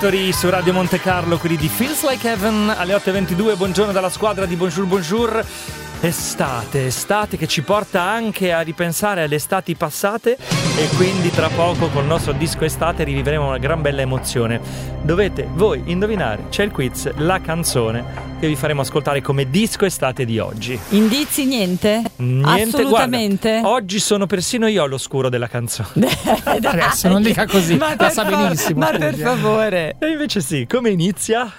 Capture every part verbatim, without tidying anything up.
Factory su Radio Monte Carlo, quelli di Feels Like Heaven alle otto e ventidue. Buongiorno dalla squadra di Bonjour Bonjour. Estate, estate che ci porta anche a ripensare alle estati passate, e quindi tra poco col nostro disco estate rivivremo una gran bella emozione. Dovete voi indovinare, c'è il quiz, la canzone che vi faremo ascoltare come disco estate di oggi. Indizi niente? Niente, assolutamente. Guarda, oggi sono persino io all'oscuro della canzone. Adesso non dica così, ma passa per benissimo. Ma per favore. E invece sì, come inizia?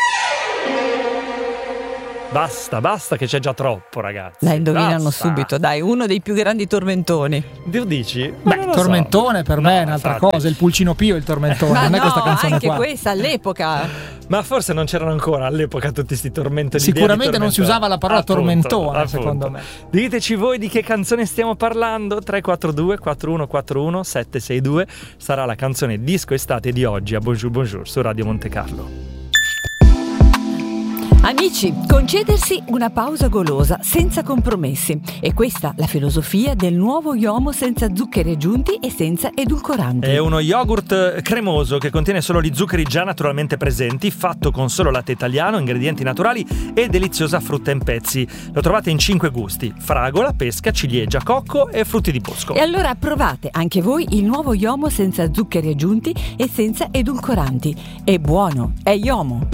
Basta, basta che c'è già troppo, ragazzi. Dai, indovinano Basta. subito, dai, uno dei più grandi tormentoni. Tu dici? Beh, Non lo tormentone so. per me No, è un'altra infatti. cosa, il Pulcino Pio è il tormentone, Ma non no, è questa canzone anche qua. questa all'epoca. Ma forse non c'erano ancora all'epoca tutti questi tormentoni. Sicuramente non si usava la parola tormentone, secondo me. Diteci voi di che canzone stiamo parlando. Tre quattro due quattro uno quattro uno sette sei due sarà la canzone disco estate di oggi a Bonjour Bonjour su Radio Monte Carlo. Amici, concedersi una pausa golosa senza compromessi. È questa la filosofia del nuovo Yomo senza zuccheri aggiunti e senza edulcoranti. È uno yogurt cremoso che contiene solo gli zuccheri già naturalmente presenti, fatto con solo latte italiano, ingredienti naturali e deliziosa frutta in pezzi. Lo trovate in cinque gusti: fragola, pesca, ciliegia, cocco e frutti di bosco. E allora provate anche voi il nuovo Yomo senza zuccheri aggiunti e senza edulcoranti. È buono, è Yomo.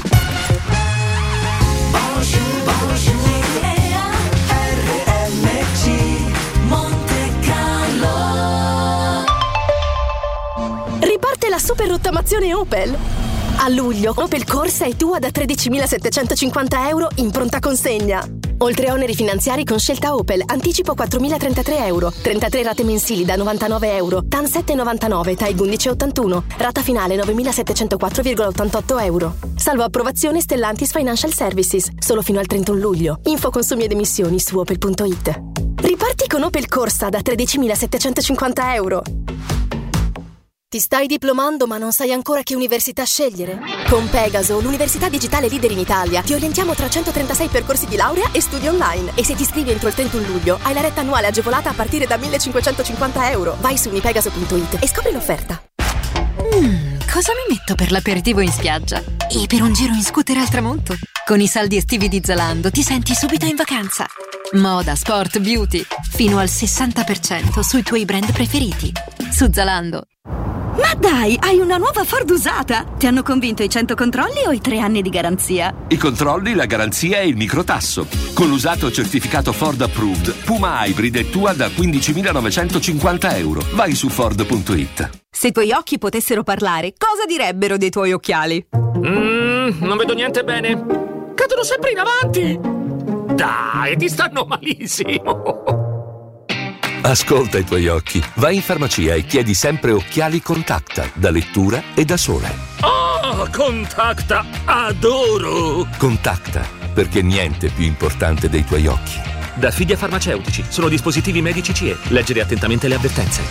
Riparte la super rottamazione Opel. A luglio Opel Corsa è tua da tredicimilasettecentocinquanta euro in pronta consegna. Oltre a oneri finanziari con scelta Opel, anticipo quattromilatrentatré euro, trentatré rate mensili da novantanove euro, T A N sette virgola novantanove, T A I undici virgola ottantuno, rata finale novemilasettecentoquattro virgola ottantotto euro. Salvo approvazione Stellantis Financial Services, solo fino al trentuno luglio. Info consumi ed emissioni su opel punto it. Riparti con Opel Corsa da tredicimilasettecentocinquanta euro. Ti stai diplomando ma non sai ancora che università scegliere? Con Pegaso, l'università digitale leader in Italia, ti orientiamo tra centotrentasei percorsi di laurea e studi online. E se ti iscrivi entro il trentuno luglio, hai la retta annuale agevolata a partire da millecinquecentocinquanta euro. Vai su unipegaso punto it e scopri l'offerta. Mm, cosa mi metto per l'aperitivo in spiaggia? E per un giro in scooter al tramonto? Con i saldi estivi di Zalando ti senti subito in vacanza. Moda, sport, beauty, fino al sessanta per cento sui tuoi brand preferiti. Su Zalando. Ma dai, hai una nuova Ford usata! Ti hanno convinto i cento controlli o i tre anni di garanzia? I controlli, la garanzia e il microtasso. Con l'usato certificato Ford Approved, Puma Hybrid è tua da quindicimilanovecentocinquanta euro. Vai su Ford punto it. Se i tuoi occhi potessero parlare, cosa direbbero dei tuoi occhiali? Mmm, non vedo niente bene. Cadono sempre in avanti. Dai, ti stanno malissimo. Ascolta i tuoi occhi. Vai in farmacia e chiedi sempre occhiali Contacta, da lettura e da sole. Oh, Contacta, adoro! Contacta, perché niente è più importante dei tuoi occhi. Da Fidia Farmaceutici, sono dispositivi medici C E. Leggere attentamente le avvertenze.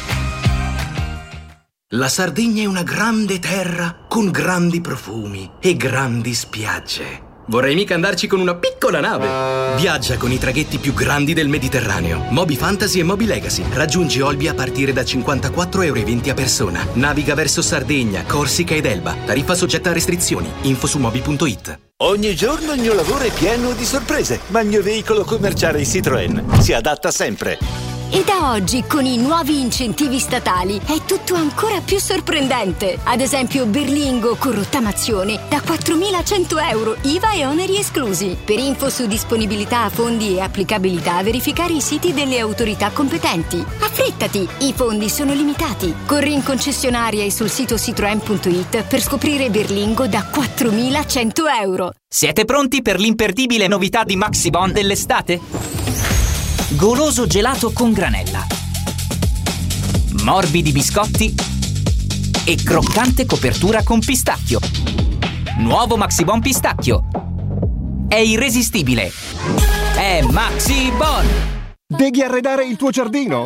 La Sardegna è una grande terra con grandi profumi e grandi spiagge. Vorrei mica andarci con una piccola nave. Viaggia con i traghetti più grandi del Mediterraneo. Moby Fantasy e Moby Legacy. Raggiungi Olbia a partire da cinquantaquattro euro e venti a persona. Naviga verso Sardegna, Corsica ed Elba. Tariffa soggetta a restrizioni. Info su moby punto it. Ogni giorno il mio lavoro è pieno di sorprese, ma il mio veicolo commerciale Citroën si adatta sempre. E da oggi, con i nuovi incentivi statali, è tutto ancora più sorprendente. Ad esempio, Berlingo con rottamazione da quattromilacento euro, I V A e oneri esclusi. Per info su disponibilità, fondi e applicabilità, verificare i siti delle autorità competenti. Affrettati, i fondi sono limitati. Corri in concessionaria e sul sito citroen punto it per scoprire Berlingo da quattromilacento euro. Siete pronti per l'imperdibile novità di Maxibon dell'estate? Goloso gelato con granella, morbidi biscotti e croccante copertura con pistacchio. Nuovo Maxibon pistacchio. È irresistibile. È Maxibon. Devi arredare il tuo giardino? Devi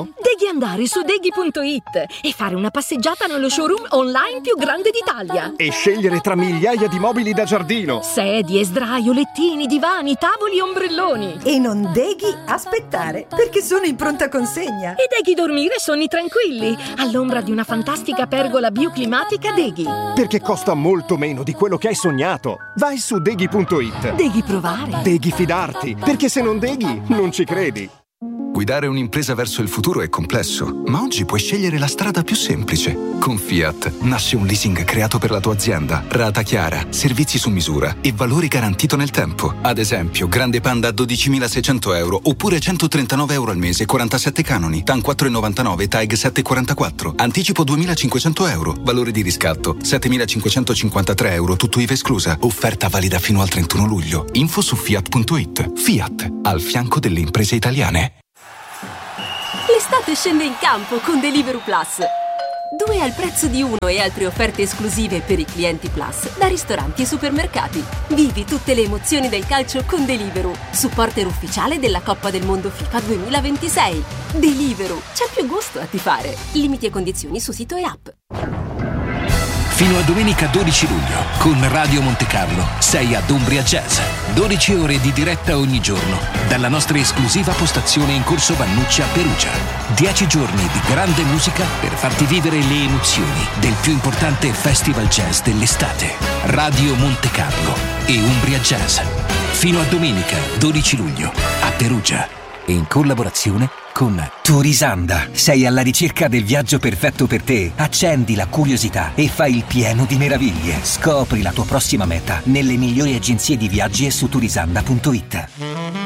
Devi andare su deghi punto it e fare una passeggiata nello showroom online più grande d'Italia. E scegliere tra migliaia di mobili da giardino. Sedie, sdraio, lettini, divani, tavoli e ombrelloni. E non devi aspettare, perché sono in pronta consegna. E devi dormire sonni tranquilli, all'ombra di una fantastica pergola bioclimatica Deghi. Perché costa molto meno di quello che hai sognato. Vai su deghi punto it. Devi provare. Devi fidarti, perché se non deghi, non ci credi. Guidare un'impresa verso il futuro è complesso, ma oggi puoi scegliere la strada più semplice. Con Fiat nasce un leasing creato per la tua azienda, rata chiara, servizi su misura e valore garantito nel tempo. Ad esempio, Grande Panda a dodicimilaseicento euro oppure centotrentanove euro al mese, quarantasette canoni, T A N quattro virgola novantanove, T A E G sette virgola quarantaquattro, anticipo duemilacinquecento euro, valore di riscatto settemilacinquecentocinquantatré euro, tutto I V A esclusa. Offerta valida fino al trentuno luglio. Info su fiat punto it. Fiat, al fianco delle imprese italiane. L'estate scende in campo con Deliveroo Plus. Due al prezzo di uno e altre offerte esclusive per i clienti Plus da ristoranti e supermercati. Vivi tutte le emozioni del calcio con Deliveroo, supporter ufficiale della Coppa del Mondo FIFA duemilaventisei. Deliveroo, c'è più gusto a tifare. Limiti e condizioni su sito e app. Fino a domenica dodici luglio, con Radio Monte Carlo, sei ad Umbria Jazz. dodici ore di diretta ogni giorno, dalla nostra esclusiva postazione in Corso Vannucci a Perugia. dieci giorni di grande musica per farti vivere le emozioni del più importante festival jazz dell'estate. Radio Monte Carlo e Umbria Jazz. Fino a domenica dodici luglio, a Perugia. In collaborazione con Turisanda. Sei alla ricerca del viaggio perfetto per te? Accendi la curiosità e fai il pieno di meraviglie. Scopri la tua prossima meta nelle migliori agenzie di viaggi e su turisanda punto it.